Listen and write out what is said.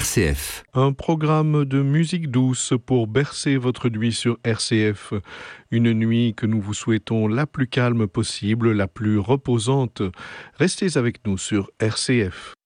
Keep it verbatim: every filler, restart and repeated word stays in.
C F. Un programme de musique douce pour bercer votre nuit sur R C F. Une nuit que nous vous souhaitons la plus calme possible, la plus reposante. Restez avec nous sur R C F.